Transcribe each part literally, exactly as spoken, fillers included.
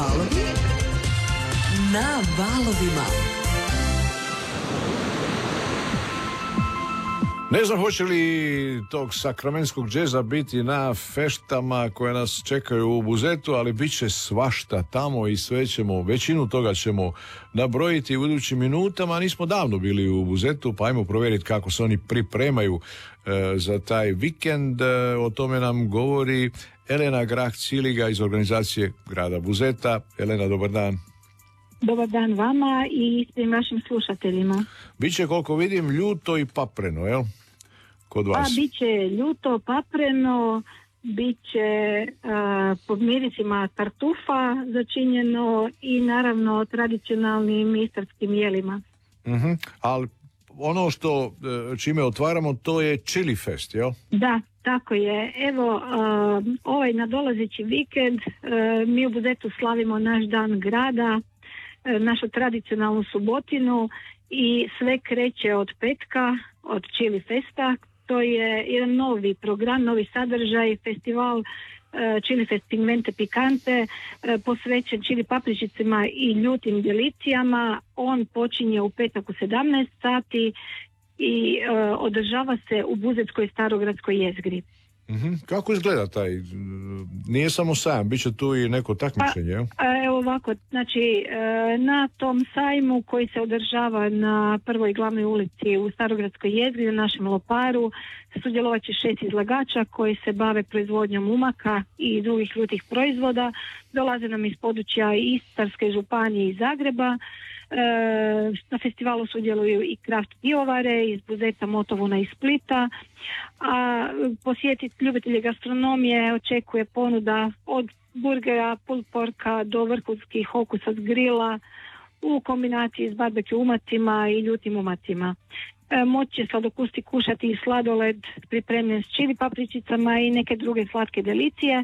Valovi na valovima. Ne znam hoće li tog sakramenskog džeza biti na feštama koje nas čekaju u Buzetu, ali bit će svašta tamo i sve ćemo, većinu toga ćemo nabrojiti u idućim minutama. Nismo davno bili u Buzetu, pa ajmo provjeriti kako se oni pripremaju e, za taj vikend. E, o tome nam govori Elena Grah-Ciliga iz organizacije grada Buzeta. Elena, dobar dan. Dobar dan vama i svim vašim slušateljima. Biće, koliko vidim, ljuto i papreno, jel? Kod vas. A, biće ljuto, papreno, biće uh, pod mirisima tartufa začinjeno i naravno tradicionalnim istarskim jelima. Uh-huh. Ali ono što čime otvaramo, to je Chili Fest, jel? Da, tako je. Evo, uh, ovaj nadolazeći vikend uh, mi u Buzetu slavimo naš dan grada, našu tradicionalnu subotinu i sve kreće od petka, od Chili Festa. To je jedan novi program, novi sadržaj, festival uh, Chili Fest Pigmente Pikante, uh, posvećen čili papričicama i ljutim delicijama. On počinje u petak u sedamnaest sati i uh, održava se u Buzetskoj starogradskoj jezgri. Mm-hmm. Kako izgleda taj? Nije samo sajam, bit će tu i neko takmičenje, jel? Pa, evo ovako, znači na tom sajmu koji se održava na prvoj glavnoj ulici u Starogradskoj jezgri, na našem Loparu, sudjelovat će šest izlagača koji se bave proizvodnjom umaka i drugih ljutih proizvoda. Dolaze nam iz područja Istarske županije i Zagreba. Na festivalu sudjeluju i kraft pivovare iz Buzeta, Motovuna i Splita, a posjetiti ljubitelje gastronomije očekuje ponuda od burgera, pulled porka do vrhunskih okusa s grila u kombinaciji s barbecue umacima i ljutim umacima. E, moći će sladokusti kušati i sladoled pripremljen s čili papričicama i neke druge slatke delicije.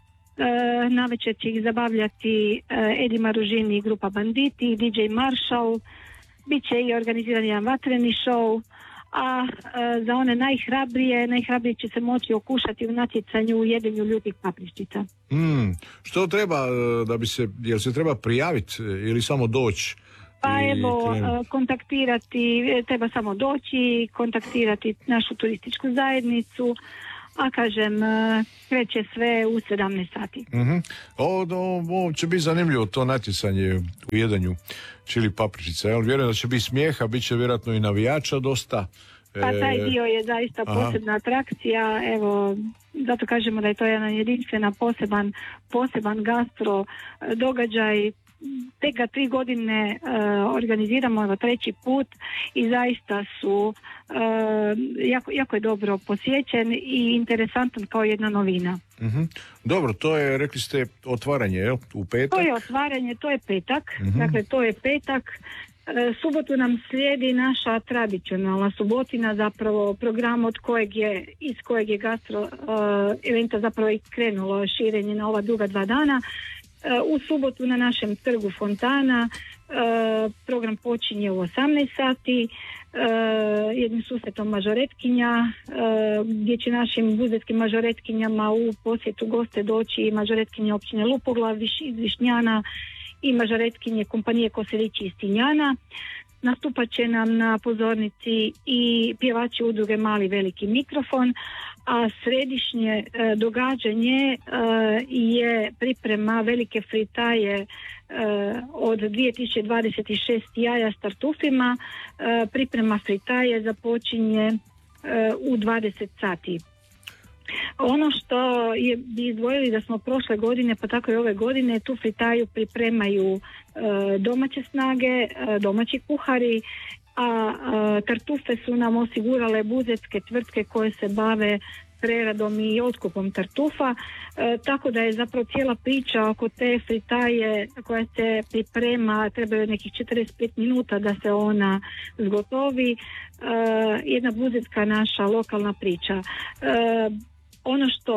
E, navečer će ih zabavljati e, Edi Maružini i grupa Banditi, D J Marshall, bit će i organiziran jedan vatreni show, a e, za one najhrabrije, najhrabrije će se moći okušati u natjecanju u jedenju ljutih papričica. Mm, što treba da bi se, jel se treba prijaviti ili samo doći? Pa evo, kontaktirati, treba samo doći, kontaktirati našu turističku zajednicu, a kažem, kreće sve u sedamnaest sati. Uh-huh. Ovo, ovo će biti zanimljivo, to natjecanje u jedanju čili papričica. Ja vjerujem da će biti smijeha, bit će vjerojatno i navijača dosta. Pa taj dio je zaista posebna Aha. atrakcija, evo, zato kažemo da je to jedan jedinstvena poseban, poseban gastro događaj. Tek ga tri godine uh, organiziramo, evo treći put i zaista su uh, jako, jako je dobro posjećen i interesantan kao jedna novina. Uh-huh. Dobro, to je, rekli ste, otvaranje, jel? U petak? To je otvaranje, to je petak, uh-huh. dakle to je petak. Uh, subotu nam slijedi naša tradicionalna subotina, zapravo program od kojeg je, iz kojeg je gastro uh, eventa zapravo i krenulo širenje na ova druga dva dana. U subotu na našem trgu Fontana program počinje u osamnaest sati jednim susretom mažoretkinja gdje će našim buzetskim mažoretkinjama u posjetu goste doći mažoretkinje općine Lupoglav iz Višnjana i mažoretkinje kompanije Koselići iz Tinjana. Nastupat će nam na pozornici i pjevači udruge Mali veliki mikrofon, a središnje e, događanje e, je priprema velike fritaje e, od dvije tisuće dvadeset šest jaja s tartufima. E, priprema fritaje započinje e, u dvadeset sati. Ono što je bi izdvojili da smo prošle godine, pa tako i ove godine, tu fritaju pripremaju e, domaće snage, e, domaći kuhari, a, a tartufe su nam osigurale buzetske tvrtke koje se bave preradom i otkupom tartufa, e, tako da je zapravo cijela priča oko te fritaje koja se priprema, trebaju nekih četrdeset pet minuta da se ona zgotovi, e, jedna buzetska naša lokalna priča. E, ono što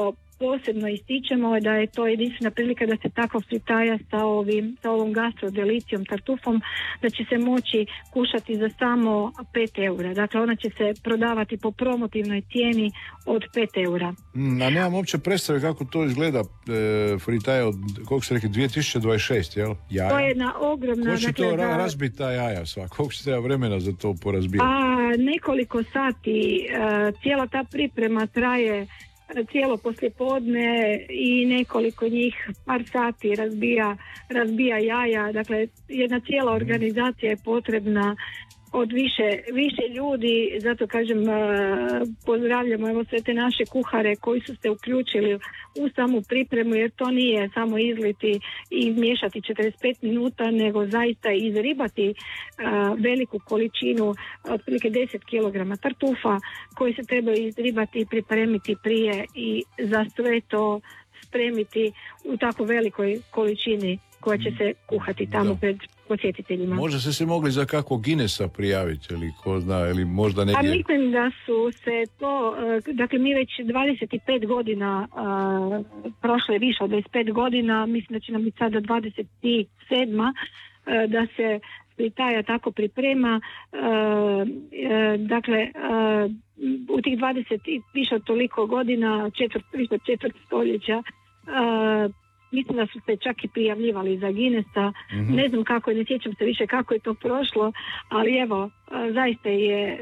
posebno ističemo da je to jedinstvena prilika da se takva fritaja sa, ovim, sa ovom gastrodelicijom tartufom, da će se moći kušati za samo pet eura. Dakle, ona će se prodavati po promotivnoj cijeni od pet eura. Mm, a nemam uopće predstave kako to izgleda e, fritaja od, koliko se rekli, dvije tisuće dvadeset šest, jel? Jaja. To je jedna ogromna... Ko će dakle, to ra- da, razbiti ta jaja sva? Koliko će treba vremena za to porazbijati? a, nekoliko sati, e, cijela ta priprema traje cijelo poslijepodne i nekoliko njih par sati razbija, razbija jaja. Dakle, jedna cijela organizacija je potrebna od više, više ljudi, zato kažem pozdravljamo evo sve te naše kuhare koji su se uključili u samu pripremu, jer to nije samo izliti i miješati četrdeset pet minuta, nego zaista izribati veliku količinu, otprilike deset kilograma tartufa koji se trebaju izribati i pripremiti prije i za sve to spremiti u tako velikoj količini koja će se kuhati tamo da. pred posjetiteljima. Možda ste se mogli za kakvog Guinnessa prijaviti ili ko zna, ili možda negdje... A mislim da su se to, dakle mi već dvadeset pet godina, uh, prošle više od dvadeset pet godina, mislim da će nam biti sada dvadeset sedam uh, da se fritaja tako priprema. Uh, uh, dakle, uh, u tih dvadeset i više od toliko godina, četvrt, više od četvrt stoljeća, uh, mislim da su se čak i prijavljivali za Guinnessa, mm-hmm. ne znam kako, ne sjećam se više kako je to prošlo, ali evo, zaista je,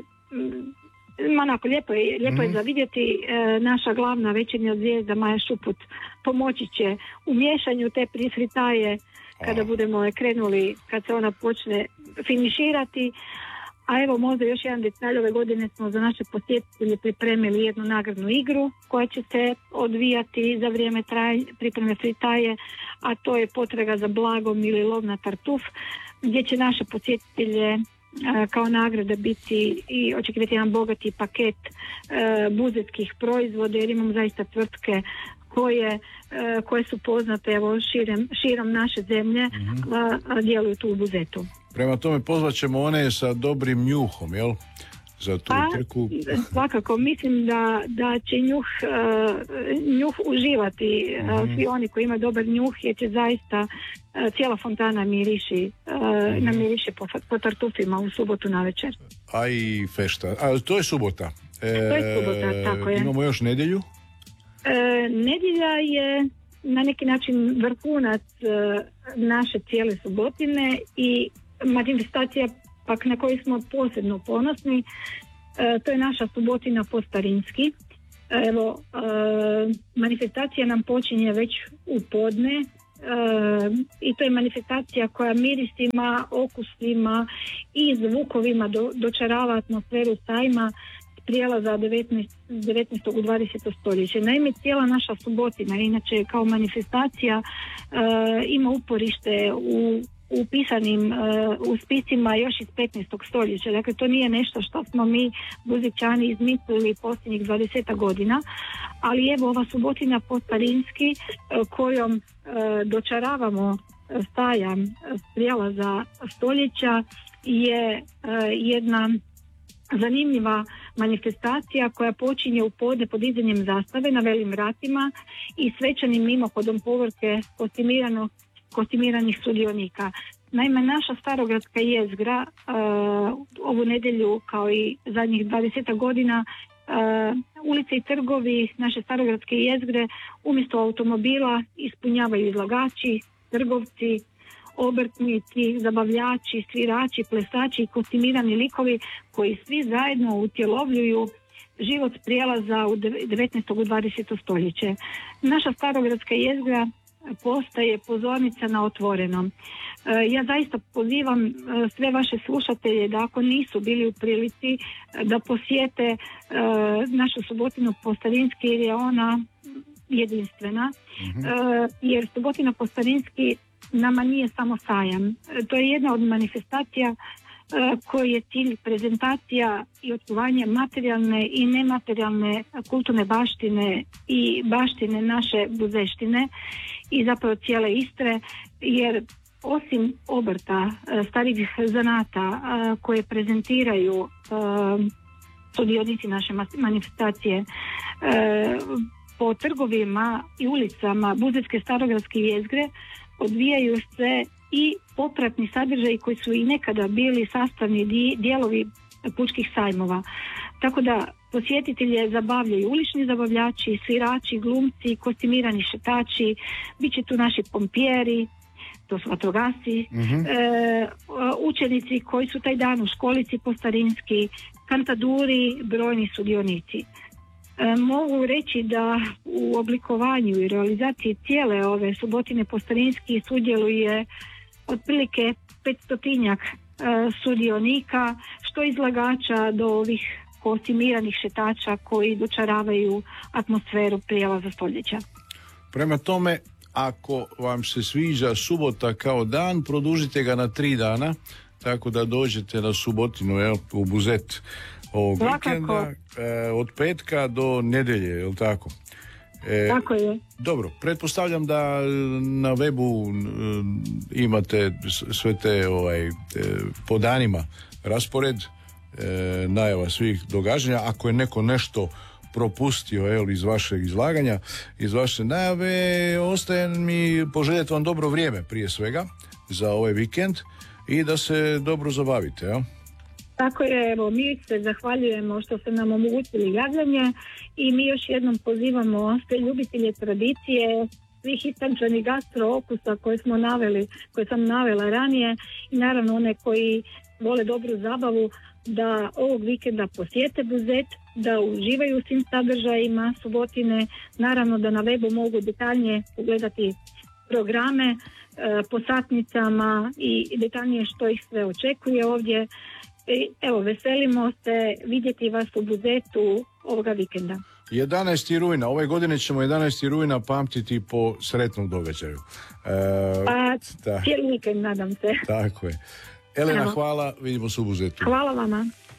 onako, lijepo je, lijepo mm-hmm. je za vidjeti. E, naša glavna večernja zvijezda Maja Šuput pomoći će u miješanju te fritaje kada oh. budemo krenuli, kad se ona počne finiširati. A evo možda još jedan detalj, ove godine smo za naše posjetitelje pripremili jednu nagradnu igru koja će se odvijati za vrijeme traj, pripreme fritaje, a to je potraga za blagom ili lov na tartuf, gdje će naše posjetitelje a, kao nagrada biti i očekivati jedan bogati paket a, buzetskih proizvoda, jer imamo zaista tvrtke koje, a, koje su poznate evo širom, širom naše zemlje, mm-hmm. a, a djeluju tu u Buzetu. Prema tome pozvat ćemo one sa dobrim njuhom, jel? Za tu pa, trku. Svakako, mislim da, da će njuh, uh, njuh uživati uh, mm. svi oni koji imaju dobar njuh, jer će zaista uh, cijela fontana miriši, uh, mm. namiriši po, po tartufima u subotu navečer. A i fešta. A to je subota. E, to je subota, tako je. Imamo još nedjelju? E, nedjelja je na neki način vrhunac uh, naše cijele subotine i manifestacija pak na koju smo posebno ponosni, e, to je naša subotina po starinski. Evo, e, manifestacija nam počinje već u podne e, i to je manifestacija koja mirisima, okusima i zvukovima do, dočarava atmosferu sajma prijelaza devetnaestog u dvadeseto stoljeće. Naime, cijela naša subotina, inače kao manifestacija, e, ima uporište u u pisanim, uh, u spisima još iz petnaestog stoljeća. Dakle, to nije nešto što smo mi Buzećani izmislili posljednjih dvadeset godina, ali evo ova subotina po starinski uh, kojom uh, dočaravamo sajam prijelaza stoljeća je uh, jedna zanimljiva manifestacija koja počinje u podne podizanjem zastave na velim vratima i svečanim mimohodom povorke kostimiranog kostimiranih sudionika. Naime, naša starogradska jezgra uh, ovu nedjelju kao i zadnjih dvadeset godina uh, ulice i trgovi naše starogradske jezgre umjesto automobila ispunjavaju izlagači, trgovci, obrtnici, zabavljači, svirači, plesači i kostimirani likovi koji svi zajedno utjelovljuju život prijelaza u devetnaestog u dvadeseto stoljeće. Naša starogradska jezgra postaje pozornica na otvorenom. Ja zaista pozivam sve vaše slušatelje da ako nisu bili u prilici da posjete našu subotinu po starinski, jer je ona jedinstvena, mm-hmm. jer subotina po starinski nama nije samo sajam. To je jedna od manifestacija koji je cilj prezentacija i očuvanje materijalne i nematerijalne kulturne baštine i baštine naše buzeštine i zapravo cijele Istre, jer osim obrta, starih zanata koje prezentiraju sudionici naše manifestacije, po trgovima i ulicama Buzetske starogradske jezgre odvijaju se i popratni sadržaji koji su i nekada bili sastavni dijelovi pučkih sajmova. Tako da posjetitelje zabavljaju ulični zabavljači, svirači, glumci, kostimirani šetači, bit će tu naši pompijeri, to su vatrogasci, mm-hmm. e, učenici koji su taj dan u školici po starinski, kantaduri, brojni sudionici. E, mogu reći da u oblikovanju i realizaciji cijele ove subotine po starinski sudjeluje otprilike petstotinjak e, sudionika, što izlagača do ovih kostimiranih šetača koji dočaravaju atmosferu prijelaza stoljeća. Prema tome, ako vam se sviđa subota kao dan, produžite ga na tri dana, tako da dođete na subotinu, jel, u Buzet ovog vikenda, e, od petka do nedjelje, jel tako? E, tako je. Dobro, pretpostavljam da na webu e, imate sve te ovaj, e, po danima raspored, e, najava svih događanja. Ako je neko nešto propustio, jel, iz vašeg izlaganja, iz vaše najave, ostaje mi poželjeti vam dobro vrijeme prije svega za ovaj vikend i da se dobro zabavite, jel? Tako je, evo, mi se zahvaljujemo što ste nam omogućili javljanje i mi još jednom pozivamo sve ljubitelje tradicije, svih istančanih gastro okusa koje smo naveli, koje sam navela ranije i naravno one koji vole dobru zabavu, da ovog vikenda posjete Buzet, da uživaju u svim sadržajima subotine, naravno da na webu mogu detaljnije pogledati programe e, po satnicama i detaljnije što ih sve očekuje ovdje. E, evo, veselimo se vidjeti vas u Buzetu ovoga vikenda. jedanaesti rujna, ove godine ćemo jedanaesti rujna pamtiti po sretnom događaju. E, pa cijeli vikend, nadam se. Tako je. Elena, evo. Hvala, vidimo se u Buzetu. Hvala vama.